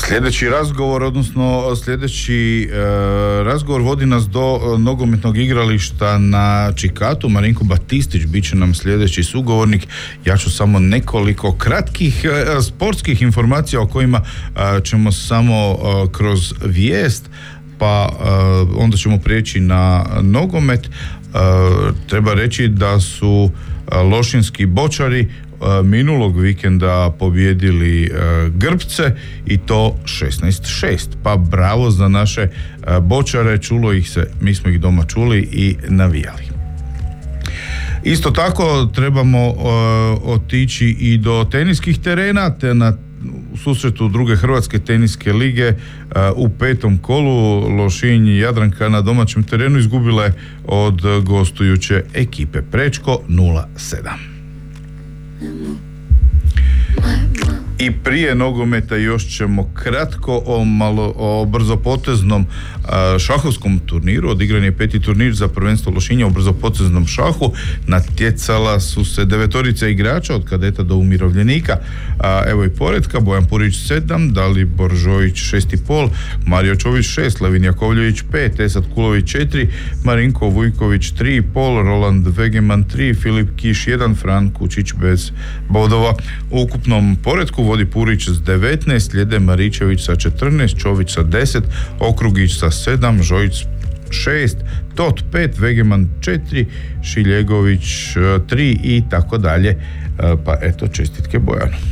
Sljedeći razgovor vodi nas do nogometnog igrališta na Čikatu. Marinko Batistić bit će nam sljedeći sugovornik. Ja ću samo nekoliko kratkih sportskih informacija o kojima ćemo samo kroz vijest, pa onda ćemo prijeći na nogomet. Treba reći da su lošinjski bočari minulog vikenda pobijedili Grbce i to 16-6. Pa bravo za naše bočare, čulo ih se, mi smo ih doma čuli i navijali. Isto tako trebamo otići i do teniskih terena, te na susretu druge Hrvatske teniske lige u 5. kolu Lošinj i Jadranka na domaćem terenu izgubile od gostujuće ekipe Prečko 0-7. I prije nogometa još ćemo kratko o brzopoteznom šahovskom turniru. Odigran je 5. turnir za prvenstvo Lošinja u brzopoteznom šahu. Natjecala su se 9 igrača od kadeta do umirovljenika. Evo i poretka: Bojan Purić 7, Dalibor Žojić 6,5, Mario Čović 6, Levin Jakovljević 5, Esad Kulović 4, Marinko Vujković 3,5, Roland Vegeman 3, Filip Kiš 1, Fran Kučić bez bodova. U ukupnom poretku vodi Purić s 19, slijede Maričević sa 14, Čović sa 10, Okrugić sa 7, Žojić 6, Tot 5, Vegeman 4, Šiljegović 3 i tako dalje. Pa eto, čestitke Bojanu.